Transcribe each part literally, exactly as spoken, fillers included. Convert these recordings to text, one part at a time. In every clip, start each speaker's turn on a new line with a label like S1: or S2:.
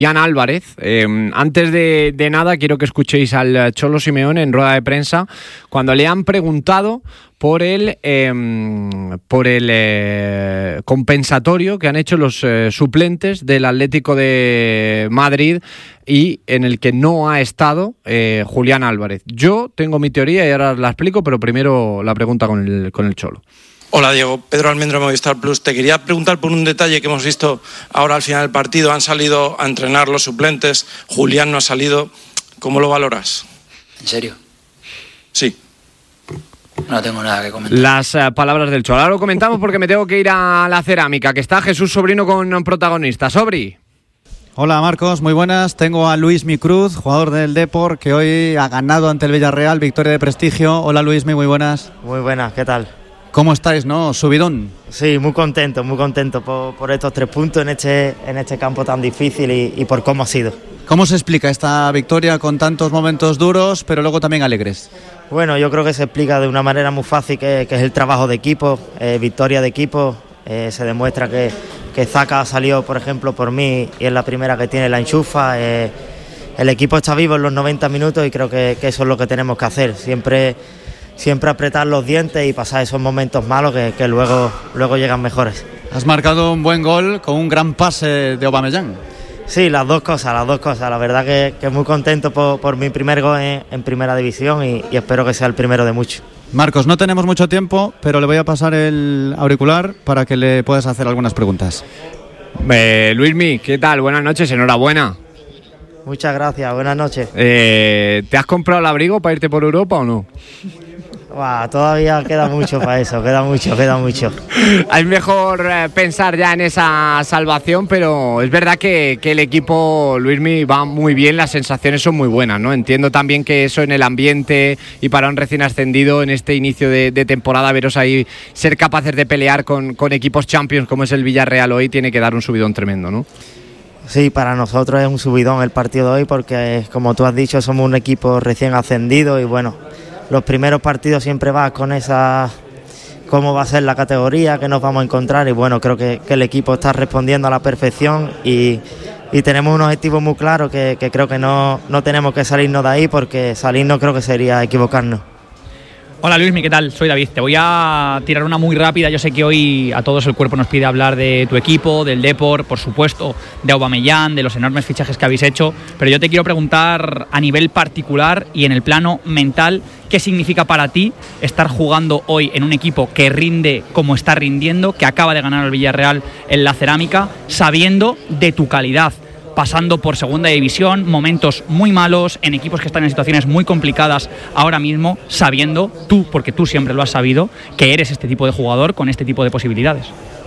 S1: Julián Álvarez. Eh, antes de, de nada, quiero que escuchéis al Cholo Simeone en rueda de prensa cuando le han preguntado por el, eh, por el eh, compensatorio que han hecho los eh, suplentes del Atlético de Madrid y en el que no ha estado eh, Julián Álvarez. Yo tengo mi teoría y ahora la explico, pero primero la pregunta con el, con el Cholo.
S2: Hola Diego, Pedro Almendro de Movistar Plus. Te quería preguntar por un detalle que hemos visto ahora al final del partido. Han salido a entrenar los suplentes, Julián no ha salido. ¿Cómo lo valoras?
S3: ¿En serio?
S2: Sí.
S3: No tengo nada que comentar.
S1: Las uh, palabras del Cholo. Ahora lo comentamos porque me tengo que ir a la cerámica, que está Jesús Sobrino con protagonista. Sobri.
S4: Hola Marcos, muy buenas. Tengo a Luismi Cruz, jugador del Depor, que hoy ha ganado ante el Villarreal, victoria de prestigio. Hola Luismi, muy buenas.
S5: Muy buenas, ¿qué tal?
S4: ¿Cómo estáis, no? Subidón.
S5: Sí, muy contento, muy contento por, por estos tres puntos en este, en este campo tan difícil y, y por cómo ha sido.
S4: ¿Cómo se explica esta victoria con tantos momentos duros, pero luego también alegres?
S5: Bueno, yo creo que se explica de una manera muy fácil, que, que es el trabajo de equipo, eh, victoria de equipo. Eh, se demuestra que, que Zaka ha salido, por ejemplo, por mí y es la primera que tiene la enchufa. Eh, el equipo está vivo en los noventa minutos y creo que, que eso es lo que tenemos que hacer. Siempre... Siempre apretar los dientes y pasar esos momentos malos que, que luego, luego llegan mejores.
S4: Has marcado un buen gol con un gran pase de Aubameyang.
S5: Sí, las dos cosas, las dos cosas. La verdad que, que muy contento por, por mi primer gol en, en Primera División y, y espero que sea el primero de muchos.
S4: Marcos, no tenemos mucho tiempo, pero le voy a pasar el auricular para que le puedas hacer algunas preguntas.
S1: Eh, Luismi, ¿qué tal? Buenas noches, enhorabuena.
S5: Muchas gracias, buenas noches.
S1: Eh, ¿Te has comprado el abrigo para irte por Europa o no?
S5: Wow, todavía queda mucho para eso, queda mucho, queda mucho.
S1: Es mejor eh, pensar ya en esa salvación, pero es verdad que, que el equipo, Luismi, va muy bien, las sensaciones son muy buenas, ¿no? Entiendo también que eso en el ambiente y para un recién ascendido en este inicio de, de temporada, veros ahí ser capaces de pelear con, con equipos Champions como es el Villarreal hoy, tiene que dar un subidón tremendo, ¿no?
S5: Sí, para nosotros es un subidón el partido de hoy porque, como tú has dicho, somos un equipo recién ascendido y bueno, los primeros partidos siempre vas con esa, cómo va a ser la categoría, qué nos vamos a encontrar y bueno, creo que, que el equipo está respondiendo a la perfección y, y tenemos un objetivo muy claro que, que creo que no, no tenemos que salirnos de ahí porque salirnos creo que sería equivocarnos.
S6: Hola Luismi, ¿qué tal? Soy David. Te voy a tirar una muy rápida. Yo sé que hoy a todos el cuerpo nos pide hablar de tu equipo, del Depor, por supuesto, de Aubameyang, de los enormes fichajes que habéis hecho, pero yo te quiero preguntar a nivel particular y en el plano mental, ¿qué significa para ti estar jugando hoy en un equipo que rinde como está rindiendo, que acaba de ganar al Villarreal en la cerámica, sabiendo de tu calidad? Pasando por segunda división, momentos muy malos, en equipos que están en situaciones muy complicadas ahora mismo, sabiendo tú, porque tú siempre lo has sabido, que eres este tipo de jugador con este tipo de posibilidades.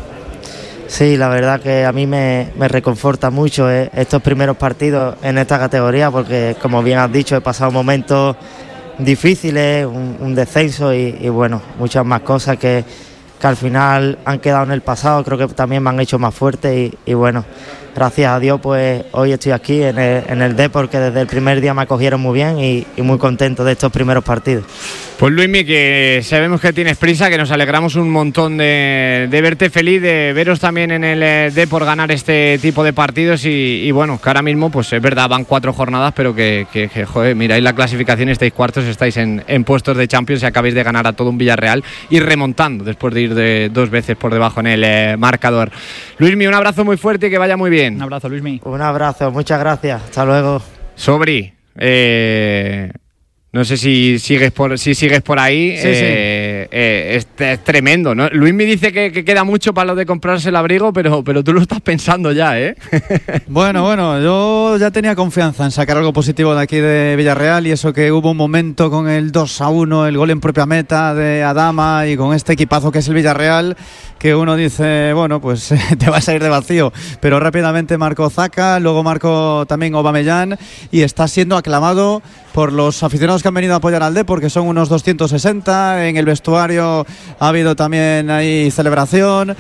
S5: Sí, la verdad que a mí me, me reconforta mucho eh, estos primeros partidos en esta categoría porque, como bien has dicho, he pasado momentos difíciles, un, un descenso y, y bueno, muchas más cosas que, que al final han quedado en el pasado, creo que también me han hecho más fuerte y, y bueno, gracias a Dios pues hoy estoy aquí en el, en el Depor, que desde el primer día me acogieron muy bien y, y muy contento de estos primeros partidos.
S1: Pues Luismi, que sabemos que tienes prisa, que nos alegramos un montón de, de verte feliz, de veros también en el Depor ganar este tipo de partidos y, y bueno, que ahora mismo pues es verdad, van cuatro jornadas, pero que, que, que joder, miráis la clasificación, estáis cuartos, estáis en, en puestos de Champions y acabáis de ganar a todo un Villarreal y remontando después de ir de dos veces por debajo en el eh, marcador. Luismi, un abrazo muy fuerte y que vaya muy bien.
S6: Un abrazo, Luismi.
S5: Un abrazo, muchas gracias, hasta luego.
S1: Sobri, eh... no sé si sigues por si sigues por ahí.
S4: Sí,
S1: eh,
S4: sí.
S1: Eh, es, es tremendo, ¿no? Luis me dice que, que queda mucho para lo de comprarse el abrigo, pero, pero tú lo estás pensando ya, ¿eh?
S4: Bueno, bueno, yo ya tenía confianza en sacar algo positivo de aquí de Villarreal y eso que hubo un momento con el dos a uno, el gol en propia meta de Adama y con este equipazo que es el Villarreal, que uno dice, bueno, pues te vas a ir de vacío, pero rápidamente marcó Zaka, luego marcó también Aubameyang y está siendo aclamado por los aficionados que han venido a apoyar al Depor, que son unos doscientos sesenta. En el vestuario ha habido también ahí celebración,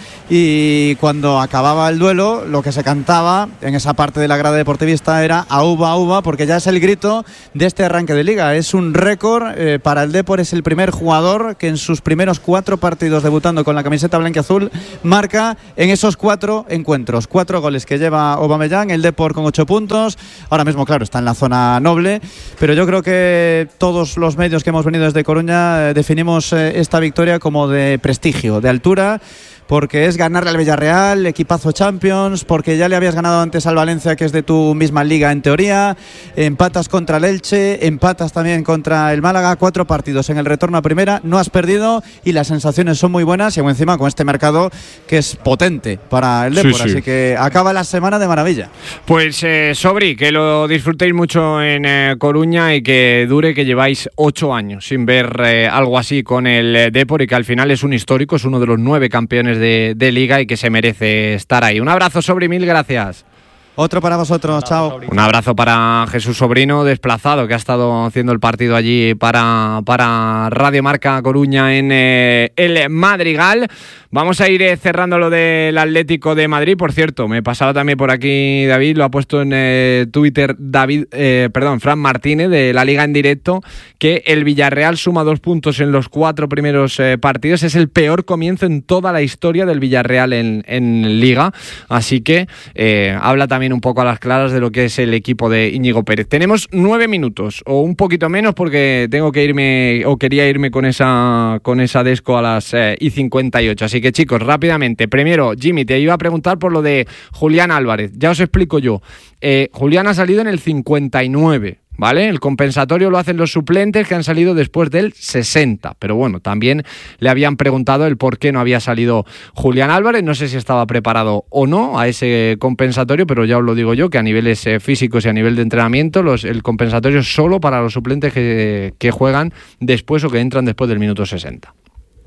S4: y cuando acababa el duelo lo que se cantaba en esa parte de la grada deportivista era auba, auba, porque ya es el grito de este arranque de liga. Es un récord eh, para el Depor, es el primer jugador que en sus primeros cuatro partidos debutando con la camiseta blanquiazul marca en esos cuatro encuentros, cuatro goles que lleva Aubameyang. El Depor con ocho puntos, ahora mismo claro está en la zona noble, pero yo creo que todos los medios que hemos venido desde Coruña eh, definimos eh, esta victoria como de prestigio, de altura, porque es ganarle al Villarreal, equipazo Champions, porque ya le habías ganado antes al Valencia, que es de tu misma liga en teoría, empatas contra el Elche, empatas también contra el Málaga, cuatro partidos en el retorno a primera, no has perdido y las sensaciones son muy buenas, y aún encima con este mercado que es potente para el Depor, sí, sí. Así que acaba la semana de maravilla.
S1: Pues eh, Sobri, que lo disfrutéis mucho en eh, Coruña y que dure, que lleváis ocho años sin ver eh, algo así con el eh, Depor, y que al final es un histórico, es uno de los nueve campeones De, de Liga y que se merece estar ahí. Un abrazo, Sobri, mil gracias.
S4: Otro para vosotros, chao.
S1: Un abrazo para Jesús Sobrino, desplazado, que ha estado haciendo el partido allí para, para Radio Marca Coruña en eh, el Madrigal. Vamos a ir eh, cerrando lo del Atlético de Madrid. Por cierto, me pasaba también por aquí David, lo ha puesto en eh, Twitter David, eh, perdón, Fran Martínez de La Liga en Directo, que el Villarreal suma dos puntos en los cuatro primeros eh, partidos. Es el peor comienzo en toda la historia del Villarreal en, en Liga. Así que eh, habla también un poco a las claras de lo que es el equipo de Íñigo Pérez. Tenemos nueve minutos o un poquito menos, porque tengo que irme o quería irme con esa con esa desco a las eh, y cincuenta y ocho. Así que chicos, rápidamente, primero Jimmy, te iba a preguntar por lo de Julián Álvarez. Ya os explico yo. Eh, Julián ha salido en el cincuenta y nueve. ¿Vale? El compensatorio lo hacen los suplentes, que han salido después del sesenta, pero bueno, también le habían preguntado el por qué no había salido Julián Álvarez. No sé si estaba preparado o no a ese compensatorio, pero ya os lo digo yo, que a niveles eh, físicos y a nivel de entrenamiento los, el compensatorio es solo para los suplentes que, que juegan después o que entran después del minuto sesenta.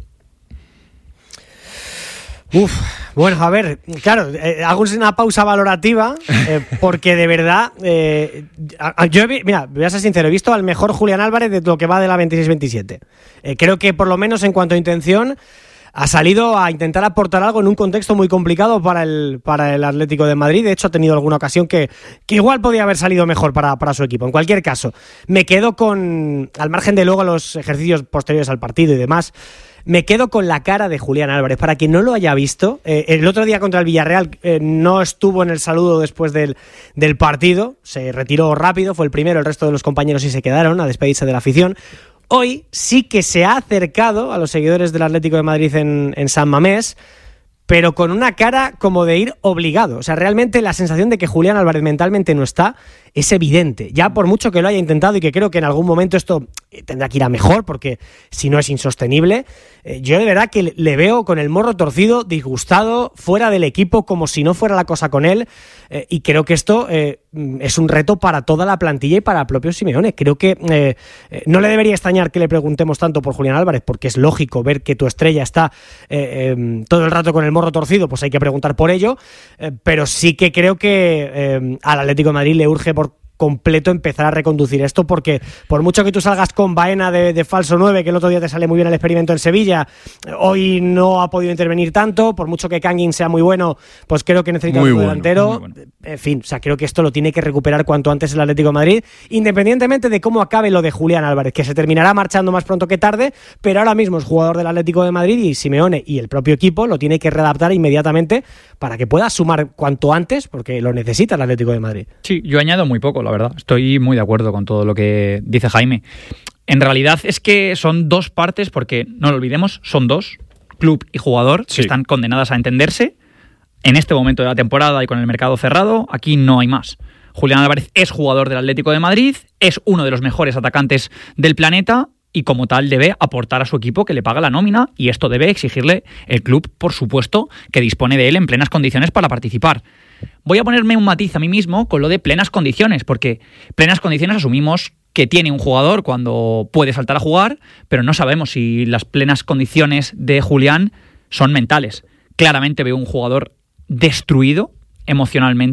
S7: Uf, bueno, a ver, claro, eh, hago una pausa valorativa eh, porque de verdad, eh, yo, he, mira, voy a ser sincero, he visto al mejor Julián Álvarez de lo que va de la veintiséis veintisiete. Eh, creo que por lo menos en cuanto a intención ha salido a intentar aportar algo en un contexto muy complicado para el, para el Atlético de Madrid. De hecho, ha tenido alguna ocasión que, que igual podía haber salido mejor para, para su equipo. En cualquier caso, me quedo con, al margen de luego los ejercicios posteriores al partido y demás, me quedo con la cara de Julián Álvarez. Para quien no lo haya visto, eh, el otro día contra el Villarreal eh, no estuvo en el saludo después del, del partido, se retiró rápido, fue el primero, el resto de los compañeros sí se quedaron a despedirse de la afición. Hoy sí que se ha acercado a los seguidores del Atlético de Madrid en, en San Mamés, pero con una cara como de ir obligado. O sea, realmente la sensación de que Julián Álvarez mentalmente no está es evidente. Ya por mucho que lo haya intentado, y que creo que en algún momento esto tendrá que ir a mejor, porque si no es insostenible, eh, yo de verdad que le veo con el morro torcido, disgustado, fuera del equipo, como si no fuera la cosa con él, eh, y creo que esto eh, es un reto para toda la plantilla y para el propio Simeone. Creo que eh, eh, no le debería extrañar que le preguntemos tanto por Julián Álvarez, porque es lógico ver que tu estrella está eh, eh, todo el rato con el morro torcido, pues hay que preguntar por ello, eh, pero sí que creo que eh, al Atlético de Madrid le urge por completo empezar a reconducir esto, porque por mucho que tú salgas con Baena de, de falso nueve, que el otro día te sale muy bien el experimento en Sevilla, hoy no ha podido intervenir tanto, por mucho que Kangin sea muy bueno, pues creo que necesita muy un bueno, delantero, bueno. En fin, o sea, creo que esto lo tiene que recuperar cuanto antes el Atlético de Madrid, independientemente de cómo acabe lo de Julián Álvarez, que se terminará marchando más pronto que tarde, pero ahora mismo es jugador del Atlético de Madrid y Simeone y el propio equipo lo tiene que readaptar inmediatamente para que pueda sumar cuanto antes, porque lo necesita el Atlético de Madrid.
S6: Sí, yo añado muy poco, la verdad. Estoy muy de acuerdo con todo lo que dice Jaime. En realidad es que son dos partes, porque no lo olvidemos, son dos, club y jugador, sí, que están condenadas a entenderse. En este momento de la temporada y con el mercado cerrado, aquí no hay más. Julián Álvarez es jugador del Atlético de Madrid, es uno de los mejores atacantes del planeta y como tal debe aportar a su equipo, que le paga la nómina, y esto debe exigirle el club, por supuesto, que dispone de él en plenas condiciones para participar. Voy a ponerme un matiz a mí mismo con lo de plenas condiciones, porque plenas condiciones asumimos que tiene un jugador cuando puede saltar a jugar, pero no sabemos si las plenas condiciones de Julián son mentales. Claramente veo un jugador destruido emocionalmente,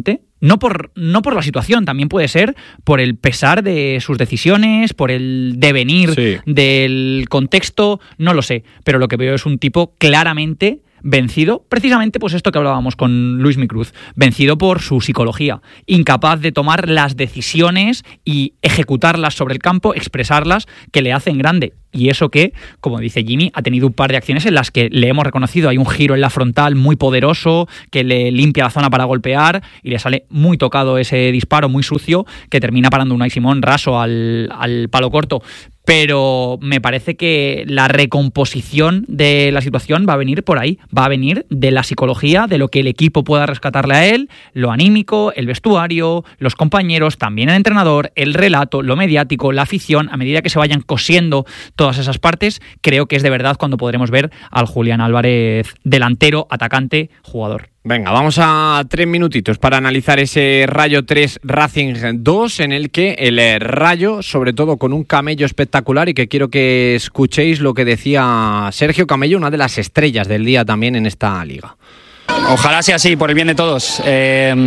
S6: No por, no por la situación, también puede ser por el pesar de sus decisiones, por el devenir sí. del contexto, no lo sé. Pero lo que veo es un tipo claramente vencido, precisamente pues esto que hablábamos con Luismi Cruz, vencido por su psicología, incapaz de tomar las decisiones y ejecutarlas sobre el campo, expresarlas, que le hacen grande. Y eso que, como dice Jimmy, ha tenido un par de acciones en las que le hemos reconocido. Hay un giro en la frontal muy poderoso que le limpia la zona para golpear y le sale muy tocado ese disparo, muy sucio, que termina parando un Unai Simón raso al, al palo corto. Pero me parece que la recomposición de la situación va a venir por ahí, va a venir de la psicología, de lo que el equipo pueda rescatarle a él, lo anímico, el vestuario, los compañeros, también el entrenador, el relato, lo mediático, la afición. A medida que se vayan cosiendo todas esas partes, creo que es de verdad cuando podremos ver al Julián Álvarez delantero, atacante, jugador.
S1: Venga, vamos a tres minutitos para analizar ese Rayo tres Racing dos, en el que el Rayo, sobre todo con un Camello espectacular, y que quiero que escuchéis lo que decía Sergio Camello, una de las estrellas del día también en esta liga.
S8: Ojalá sea así, por el bien de todos. Eh,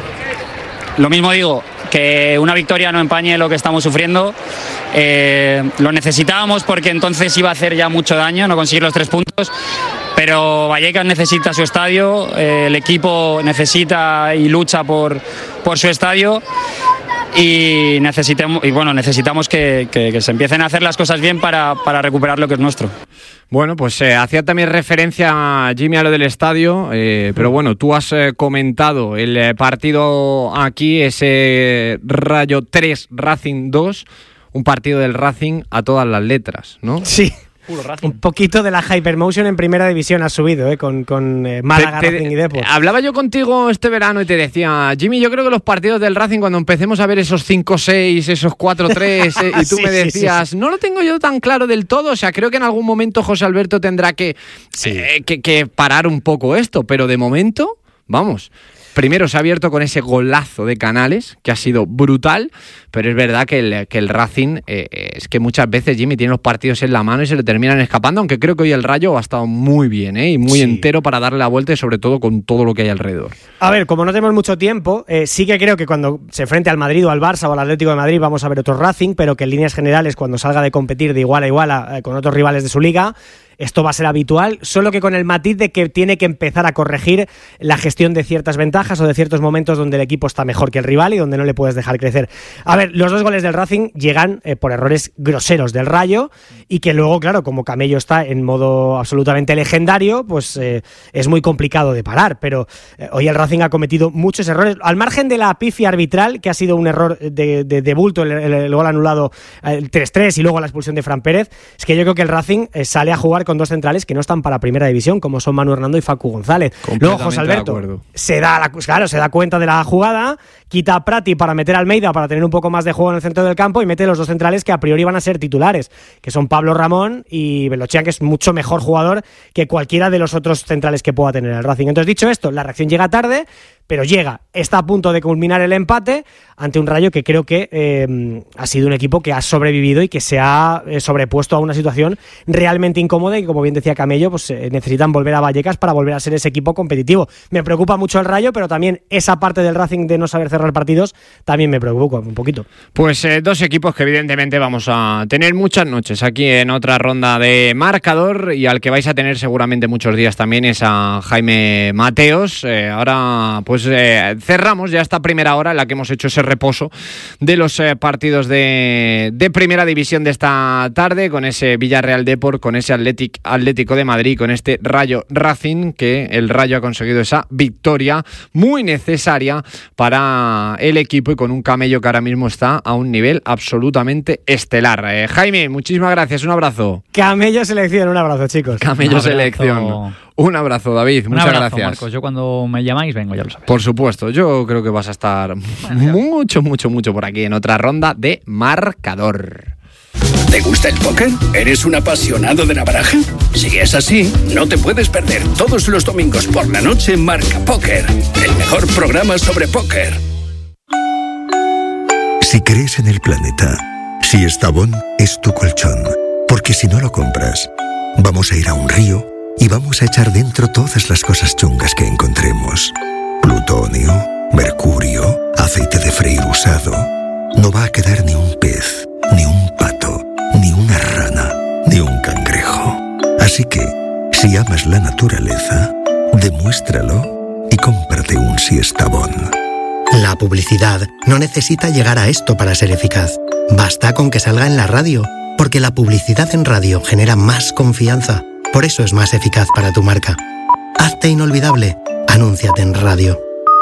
S8: lo mismo digo, que una victoria no empañe lo que estamos sufriendo. Eh, lo necesitábamos porque entonces iba a hacer ya mucho daño no conseguir los tres puntos. Pero Vallecas necesita su estadio, eh, el equipo necesita y lucha por, por su estadio y, necesitemos, y bueno, necesitamos que, que, que se empiecen a hacer las cosas bien para, para recuperar lo que es nuestro.
S1: Bueno, pues eh, hacía también referencia, Jimmy, a lo del estadio, eh, pero bueno, tú has eh, comentado el eh, partido aquí, ese Rayo tres Racing dos, un partido del Racing a todas las letras, ¿no?
S7: Sí. Un poquito de la Hypermotion en primera división ha subido, ¿eh? con, con eh, Málaga, te, te, Racing y Depor.
S1: Hablaba yo contigo este verano y te decía, Jimmy, yo creo que los partidos del Racing, cuando empecemos a ver esos cinco seis, esos cuatro tres, eh, y tú sí, me decías, sí, sí, sí. no lo tengo yo tan claro del todo, o sea, creo que en algún momento José Alberto tendrá que, sí. eh, que, que parar un poco esto, pero de momento, vamos... Primero se ha abierto con ese golazo de Canales, que ha sido brutal, pero es verdad que el, que el Racing, eh, es que muchas veces Jimmy tiene los partidos en la mano y se le terminan escapando, aunque creo que hoy el Rayo ha estado muy bien, ¿eh? Y muy sí. entero para darle la vuelta y sobre todo con todo lo que hay alrededor.
S7: A ver, como no tenemos mucho tiempo, eh, sí que creo que cuando se enfrente al Madrid o al Barça o al Atlético de Madrid vamos a ver otro Racing, pero que en líneas generales cuando salga de competir de igual a igual a, eh, con otros rivales de su liga, esto va a ser habitual, solo que con el matiz de que tiene que empezar a corregir la gestión de ciertas ventajas o de ciertos momentos donde el equipo está mejor que el rival y donde no le puedes dejar crecer. A ver, los dos goles del Racing llegan eh, por errores groseros del Rayo y que luego, claro, como Camello está en modo absolutamente legendario, pues eh, es muy complicado de parar, pero eh, hoy el Racing ha cometido muchos errores, al margen de la pifia arbitral, que ha sido un error de, de, de bulto, el, el, el gol anulado, el tres tres y luego la expulsión de Fran Pérez. Es que yo creo que el Racing eh, sale a jugar con dos centrales que no están para primera división, como son Manu Hernando y Facu González. Luego José Alberto se da, la, claro, se da cuenta de la jugada, quita a Prati para meter a Almeida para tener un poco más de juego en el centro del campo y mete los dos centrales que a priori van a ser titulares, que son Pablo Ramón y Belochean, que es mucho mejor jugador que cualquiera de los otros centrales que pueda tener el Racing. Entonces, dicho esto, la reacción llega tarde, pero llega, está a punto de culminar el empate ante un Rayo que creo que eh, ha sido un equipo que ha sobrevivido y que se ha eh, sobrepuesto a una situación realmente incómoda y, como bien decía Camello, pues eh, necesitan volver a Vallecas para volver a ser ese equipo competitivo. Me preocupa mucho el Rayo, pero también esa parte del Racing de no saber cerrar partidos también me preocupa un poquito.
S1: Pues eh, dos equipos que evidentemente vamos a tener muchas noches aquí en otra ronda de marcador y al que vais a tener seguramente muchos días también es a Jaime Mateos. Eh, ahora pues eh, cerramos ya esta primera hora en la que hemos hecho ese reposo de los eh, partidos de, de primera división de esta tarde, con ese Villarreal Depor, con ese Athletic, Atlético de Madrid, con este Rayo Racing, que el Rayo ha conseguido esa victoria muy necesaria para el equipo y con un Camello que ahora mismo está a un nivel absolutamente estelar. Eh, Jaime, muchísimas gracias, un abrazo.
S7: Camello Selección, un abrazo, chicos.
S1: Camello Selección. Un abrazo, David, muchas
S6: un abrazo,
S1: gracias.
S6: Marcos, yo cuando me llamáis vengo, ya lo sabes.
S1: Por supuesto, yo creo que vas a estar mucho, mucho, mucho por aquí en otra ronda de marcador.
S9: ¿Te gusta el póker? ¿Eres un apasionado de la baraja? Si es así, no te puedes perder todos los domingos por la noche Marca Póker, el mejor programa sobre póker.
S10: Si crees en el planeta, si Estrabón es tu colchón, porque si no lo compras, vamos a ir a un río y vamos a echar dentro todas las cosas chungas que encontremos. Plutonio, mercurio, aceite de freír usado, no va a quedar ni un pez, ni un pato, ni una rana, ni un cangrejo. Así que, si amas la naturaleza, demuéstralo y cómprate un Siestabón.
S11: La publicidad no necesita llegar a esto para ser eficaz. Basta con que salga en la radio, porque la publicidad en radio genera más confianza. Por eso es más eficaz para tu marca. Hazte inolvidable. Anúnciate en radio.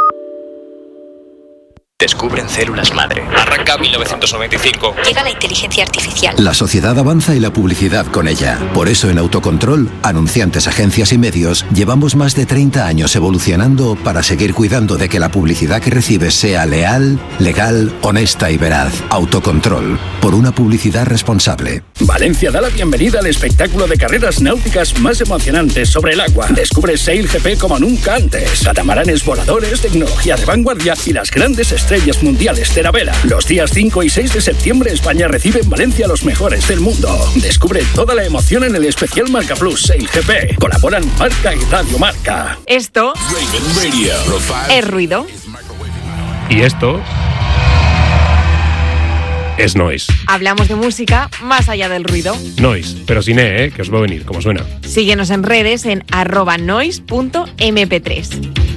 S12: Descubren células madre. Arranca mil novecientos noventa y cinco.
S13: Llega la inteligencia artificial.
S14: La sociedad avanza y la publicidad con ella. Por eso en Autocontrol, anunciantes, agencias y medios, llevamos más de treinta años evolucionando para seguir cuidando de que la publicidad que recibes sea leal, legal, honesta y veraz. Autocontrol, por una publicidad responsable.
S9: Valencia da la bienvenida al espectáculo de carreras náuticas más emocionantes sobre el agua. Descubre Sail G P como nunca antes. Catamaranes voladores, tecnología de vanguardia y las grandes estrellas mundiales de la vela. Los días cinco y seis de septiembre, España recibe en Valencia a los mejores del mundo. Descubre toda la emoción en el especial Marca Plus Sail G P. Colaboran Marca y Radio Marca.
S13: Esto es ruido.
S15: Y esto es noise.
S13: Hablamos de música más allá del ruido.
S15: Noise, pero sin E, ¿eh? Que os va a venir, como suena.
S13: Síguenos en redes en arroba noise punto eme pe tres.